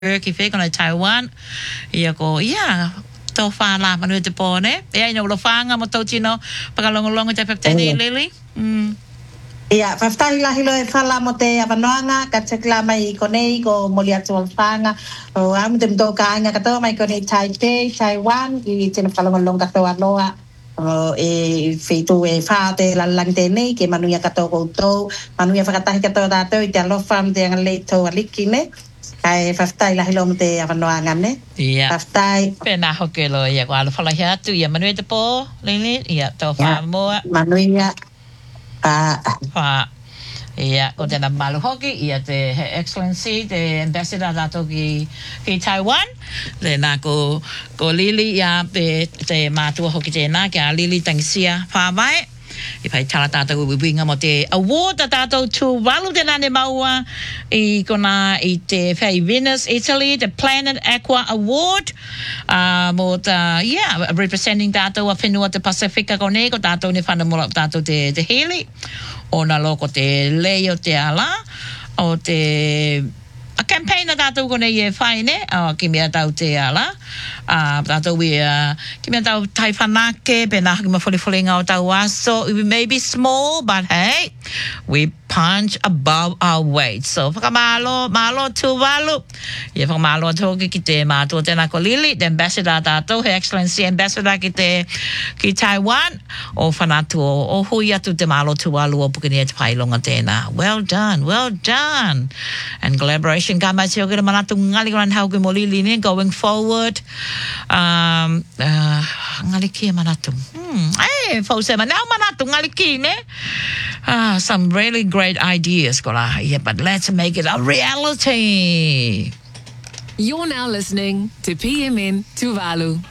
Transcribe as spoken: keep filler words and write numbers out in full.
ki fe kona Taiwan ia ko ia to fa la manu te pone ia no lo fanga mo to chino pakalongolongo te pepteni lili mm ia faftai la hilo e fala mo te avanoanga ka tekla mai konei ko molia tu fanga o am te mto ka anga ka to mai konei Taipei Taiwan i te pakalongolongo ka to aloa o e feito e fa te la langte nei ke manu ia ka to ko to manu ia fakatahi ka to da to i te alo fam te ngale to alikine ai faftai la hilo te avanoanga ne ia faftai pena hokelo ia ko ala fala ya tu ia manu te po lili ia to fa mo manu ia a fa ia ko te na malu hoki ia te excellency te ambassador dato ki ki Taiwan le na ko ko lili ia te te matua hoki te na ki a lili tangsia fa vai i pai tala tātou i winga mo te award a tātou tu walu te nane maua i kona i te whai Venice, Italy, the Planet Aqua Award uh, mo ta, yeah, representing tātou a whenua te Pasifika kone ko tātou ne whanamura tātou te, te heli o na loko te leo te ala o te a campaign a tātou kone i e whai ne o ki mea tau te ala uh, tātou i uh, ki mea tau tai whanake pe nā haki mawhole ngā o tau aso we may be small but hey we punch above our weight so whakamalo malo tuwalu ia whakamalo atoki ki te mātua tēnā ko Lili the ambassador tātou Her Excellency ambassador ki te ki Taiwan o whanatu o, o hui atu te malo tuwalu o pukini e te pailonga tēnā well done well done and collaboration ka mai te o kira manatu ngali kona hau ki mo Lili ne going forward um, uh, ngali kia manatu hmm, eh, fause manau manatu ngali ki ne ah, some really great ideas kola yeah, but let's make it a reality. You're now listening to P M N Tuvalu.